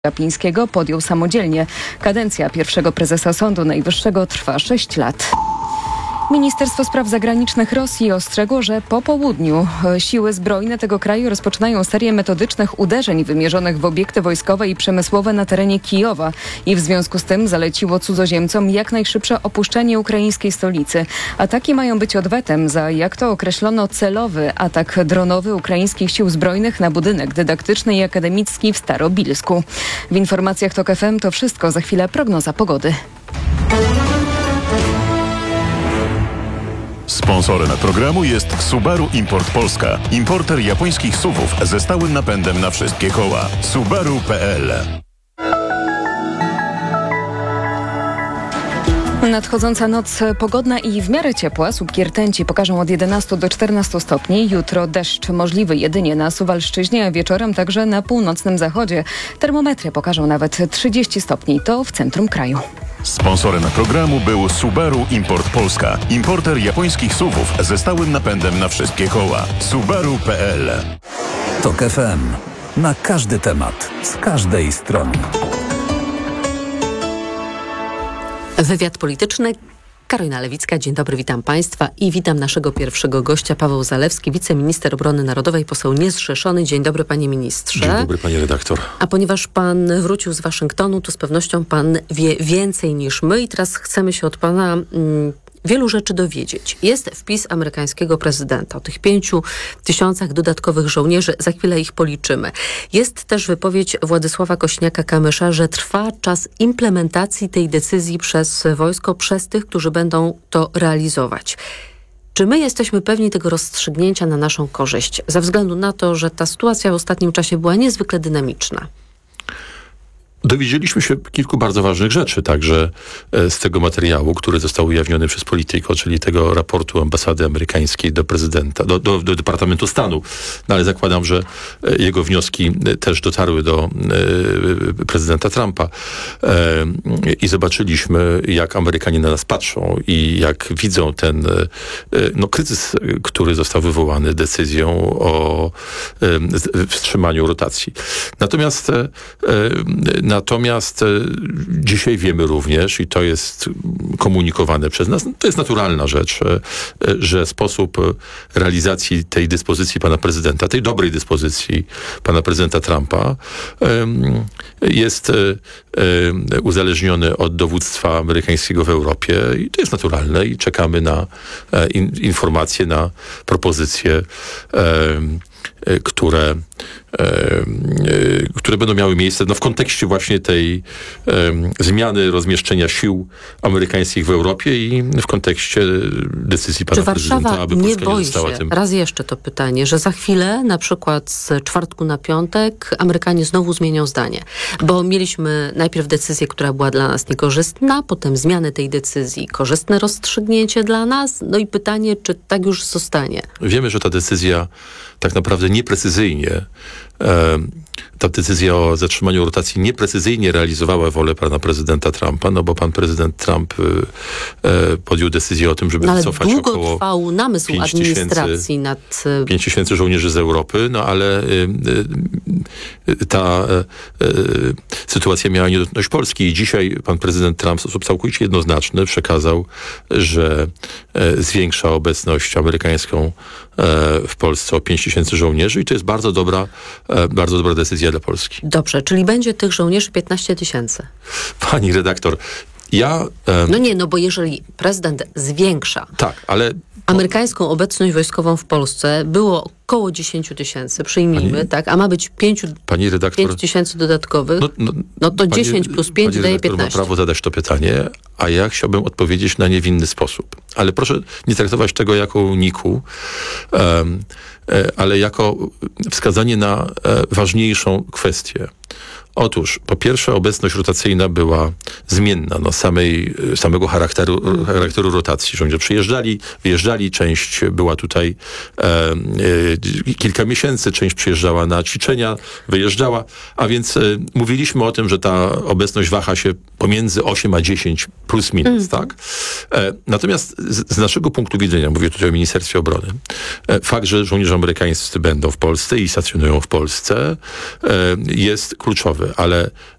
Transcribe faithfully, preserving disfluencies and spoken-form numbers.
Glapińskiego podjął samodzielnie. Kadencja pierwszego prezesa Sądu Najwyższego trwa sześć lat. Ministerstwo Spraw Zagranicznych Rosji ostrzegło, że po południu siły zbrojne tego kraju rozpoczynają serię metodycznych uderzeń wymierzonych w obiekty wojskowe i przemysłowe na terenie Kijowa i w związku z tym zaleciło cudzoziemcom jak najszybsze opuszczenie ukraińskiej stolicy. Ataki mają być odwetem za, jak to określono, celowy atak dronowy ukraińskich sił zbrojnych na budynek dydaktyczny i akademicki w Starobilsku. W informacjach TOK F M to wszystko. Za chwilę prognoza pogody. Sponsorem programu jest Subaru Import Polska. Importer japońskich suwów ze stałym napędem na wszystkie koła. Subaru kropka p l. Nadchodząca noc pogodna i w miarę ciepła. Słupki rtęci pokażą od jedenastu do czternastu stopni. Jutro deszcz możliwy jedynie na Suwalszczyźnie, a wieczorem także na północnym zachodzie. Termometry pokażą nawet trzydzieści stopni. To w centrum kraju. Sponsorem programu był Subaru Import Polska. Importer japońskich suwów ze stałym napędem na wszystkie koła. Subaru kropka p l. TOK F M. Na każdy temat. Z każdej strony. Wywiad polityczny. Karolina Lewicka, dzień dobry, witam Państwa i witam naszego pierwszego gościa, Paweł Zalewski, wiceminister obrony narodowej, poseł niezrzeszony. Dzień dobry, panie ministrze. Dzień dobry, pani redaktor. A ponieważ pan wrócił z Waszyngtonu, to z pewnością pan wie więcej niż my i teraz chcemy się od pana mm, wielu rzeczy dowiedzieć. Jest wpis amerykańskiego prezydenta o tych pięciu tysiącach dodatkowych żołnierzy. Za chwilę ich policzymy. Jest też wypowiedź Władysława Kośniaka-Kamysza, że trwa czas implementacji tej decyzji przez wojsko, przez tych, którzy będą to realizować. Czy my jesteśmy pewni tego rozstrzygnięcia na naszą korzyść? Ze względu na to, że ta sytuacja w ostatnim czasie była niezwykle dynamiczna. Dowiedzieliśmy się kilku bardzo ważnych rzeczy, także z tego materiału, który został ujawniony przez Politico, czyli tego raportu ambasady amerykańskiej do prezydenta, do, do, do Departamentu Stanu. No ale zakładam, że jego wnioski też dotarły do e, prezydenta Trumpa. E, I zobaczyliśmy, jak Amerykanie na nas patrzą i jak widzą ten e, no, kryzys, który został wywołany decyzją o e, wstrzymaniu rotacji. Natomiast e, Natomiast e, dzisiaj wiemy również, i to jest komunikowane przez nas, to jest naturalna rzecz, e, że sposób realizacji tej dyspozycji pana prezydenta, tej dobrej dyspozycji pana prezydenta Trumpa e, jest e, e, uzależniony od dowództwa amerykańskiego w Europie i to jest naturalne i czekamy na e, in, informacje, na propozycje, e, które, e, które będą miały miejsce no, w kontekście właśnie tej e, zmiany rozmieszczenia sił amerykańskich w Europie i w kontekście decyzji pana prezydenta, aby Polska nie, nie została się, tym. Raz jeszcze to pytanie, że za chwilę, na przykład z czwartku na piątek, Amerykanie znowu zmienią zdanie. Bo mieliśmy najpierw decyzję, która była dla nas niekorzystna, potem zmianę tej decyzji, korzystne rozstrzygnięcie dla nas, no i pytanie, czy tak już zostanie. Wiemy, że ta decyzja tak naprawdę nieprecyzyjnie, e, ta decyzja o zatrzymaniu rotacji nieprecyzyjnie realizowała wolę pana prezydenta Trumpa, no bo pan prezydent Trump e, podjął decyzję o tym, żeby no, ale wycofać długo około trwał namysł administracji nad... pięć tysięcy żołnierzy z Europy, no ale e, e, ta e, sytuacja miała nie dotknąć Polski i dzisiaj pan prezydent Trump w sposób całkowicie jednoznaczny przekazał, że e, zwiększa obecność amerykańską e, w Polsce o pięć tysięcy żołnierzy i to jest bardzo dobra, e, bardzo dobra decyzja dla Polski. Dobrze, czyli będzie tych żołnierzy piętnaście tysięcy. Pani redaktor, ja... E, no nie, no bo jeżeli prezydent zwiększa... Tak, ale... Amerykańską obecność wojskową w Polsce było około dziesięć tysięcy, przyjmijmy, pani, tak? A ma być pięć tysięcy dodatkowych, no, no, no to pani, dziesięć plus pięć daje piętnaście. Ma prawo zadać to pytanie, a ja chciałbym odpowiedzieć na nie w inny sposób. Ale proszę nie traktować tego jako uniku, um, ale jako wskazanie na e, ważniejszą kwestię. Otóż, po pierwsze, obecność rotacyjna była zmienna, no samej, samego charakteru, charakteru rotacji. Żołnierze przyjeżdżali, wyjeżdżali, część była tutaj e, e, kilka miesięcy, część przyjeżdżała na ćwiczenia, wyjeżdżała, a więc e, mówiliśmy o tym, że ta obecność waha się pomiędzy osiem a dziesięć plus minus, mm. tak? E, natomiast z, z naszego punktu widzenia, mówię tutaj o Ministerstwie Obrony, e, fakt, że żołnierze amerykańscy będą w Polsce i stacjonują w Polsce e, jest kluczowy. sprawy, ale